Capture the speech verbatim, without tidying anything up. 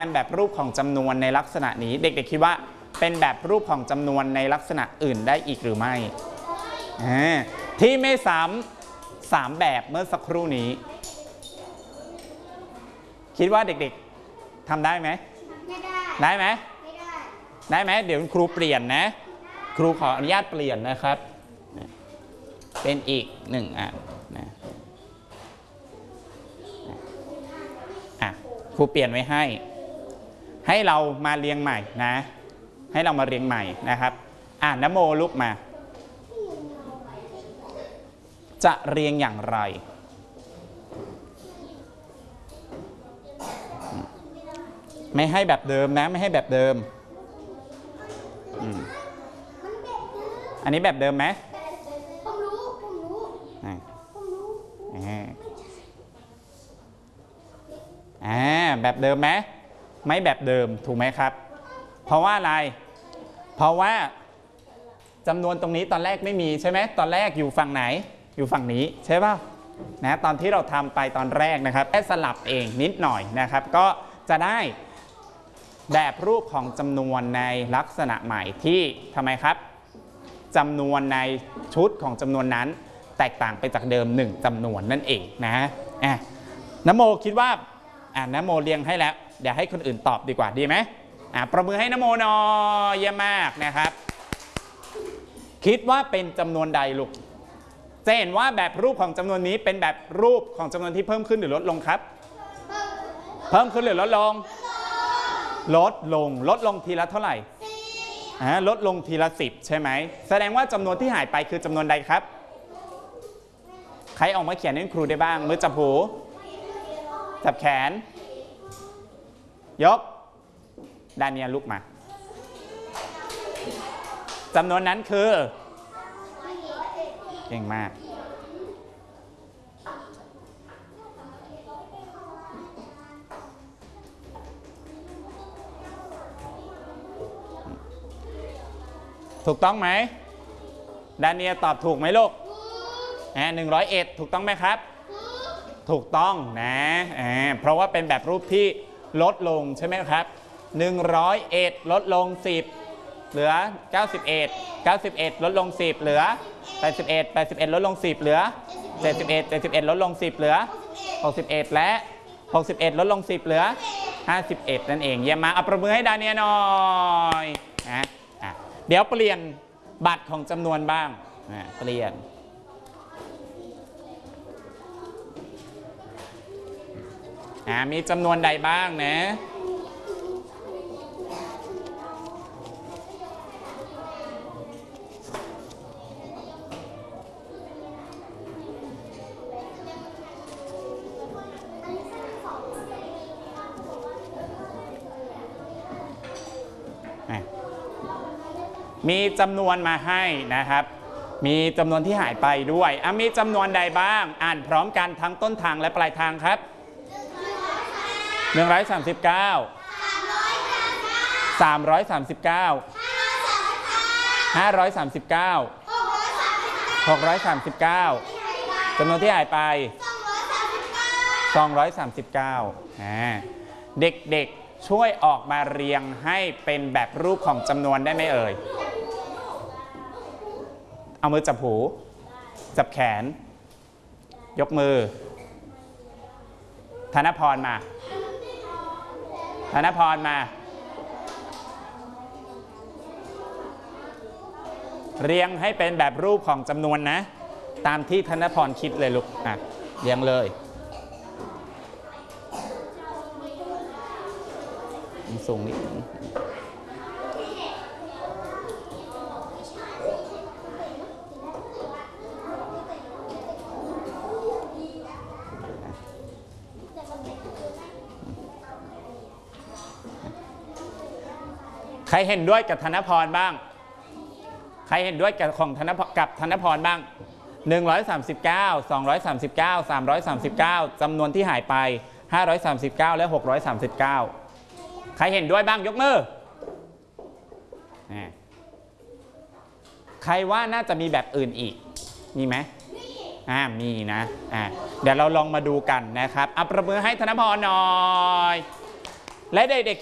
เป็นแบบรูปของจำนวนในลักษณะนี้เด็กๆคิดว่าเป็นแบบรูปของจำนวนในลักษณะอื่นได้อีกหรือไม่ที่ไม่ซ้ำสามแบบเมื่อสักครู่นี้คิดว่าเด็กๆทำได้ไหมไม่ได้ได้ไหมไม่ได้ได้ไหมเดี๋ยวครูเปลี่ยนนะครูขออนุญาตเปลี่ยนนะครับเป็นอีกหนึ่งอันนะอ่ะครูเปลี่ยนไว้ให้ให้เรามาเรียงใหม่นะให้เรามาเรียงใหม่นะครับอ่านนโมลุกมาจะเรียงอย่างไรไม่ให้แบบเดิมนะไม่ให้แบบเดิมอันนี้แบบเดิมไหมผมรู้ผมรู้ผมรู้อ่าแบบเดิมไหมไม่แบบเดิมถูกไหมครับเพราะว่าอะไรเพราะว่าจำนวนตรงนี้ตอนแรกไม่มีใช่ไหมตอนแรกอยู่ฝั่งไหนอยู่ฝั่งนี้ใช่ป่ะนะตอนที่เราทำไปตอนแรกนะครับแค่สลับเองนิดหน่อยนะครับก็จะได้แบบรูปของจำนวนในลักษณะใหม่ที่ทำไมครับจำนวนในชุดของจำนวนนั้นแตกต่างไปจากเดิมหนึ่งจำนวนนั่นเองนะอ่ะนโมคิดว่าอ่ะนโมเรียงให้แล้วเดี๋ยวให้คนอื่นตอบดีกว่าดีไหมอ่ะประมือให้นโมหน่อยเยี่ยมมากนะครับคิดว่าเป็นจำนวนใดลูกจะเห็นว่าแบบรูปของจำนวนนี้เป็นแบบรูปของจำนวนที่เพิ่มขึ้นหรือลดลงครับเพิ่มขึ้นหรือลดลงลดลงลดลงทีละเท่าไหร่อ่าลดลงทีละสิบใช่ไหมแสดงว่าจำนวนที่หายไปคือจำนวนใดครับใครออกมาเขียนให้ครูได้บ้างมือจับหูจับแขนยกดาเนียลุกมาจำนวนนั้นคือเก่งมากถูกต้องไหมดาเนียตอบถูกไหมลูกอ่าหนึ่งร้อยเอ็ดถูกต้องไหมครับถูกต้องนะอ่าเพราะว่าเป็นแบบรูปที่ลดลงใช่ไหมครับหนึ่งร้อยเอ็ดลดลงสิบเหลือเก้าสิบเอ็ด เก้าสิบเอ็ดลดลงสิบเหลือแปดสิบเอ็ด แปดสิบเอ็ดลดลงสิบเหลือเจ็ดสิบเอ็ด เจ็ดสิบเอ็ดลดลงสิบเหลือหกสิบเอ็ดและหกสิบเอ็ดลดลงสิบเหลือห้าสิบเอ็ดนั่นเองเยี่ยมมากเอาประมือให้ดาเนียหน่อยนะเดี๋ยวเปลี่ยนบัตรของจำนวนบ้างนะเปลี่ยนมีจำนวนใดบ้างนะมีจำนวนมาให้นะครับมีจำนวนที่หายไปด้วยมีจำนวนใดบ้างอ่านพร้อมกันทั้งต้นทางและปลายทางครับหนึ่งร้อยสามสิบเก้า สามร้อยสามสิบเก้า ห้าร้อยสามสิบเก้า หกร้อยสามสิบเก้าจำนวนที่หายไปสองร้อยสามสิบเก้าเด็กๆช่วยออกมาเรียงให้เป็นแบบรูปของจำนวนได้ไหมเอ่ยเอามือจับหูจับแขนยกมือธนพรมาธนพรมาเรียงให้เป็นแบบรูปของจำนวนนะตามที่ธนพรคิดเลยลูกอ่ะเรียงเลยสูงนิดใครเห็นด้วยกับธนพรบ้างใครเห็นด้วยกับของธนพรกับธนพรบ้างหนึ่งร้อยสามสิบเก้า สองร้อยสามสิบเก้า สามร้อยสามสิบเก้าจำนวนที่หายไปห้าร้อยสามสิบเก้าและหกร้อยสามสิบเก้าใครเห็นด้วยบ้างยกมือใครว่าน่าจะมีแบบอื่นอีกมีไหม อ่ามีนะอ่าเดี๋ยวเราลองมาดูกันนะครับเอาประมือให้ธนพรหน่อยและเด็กๆ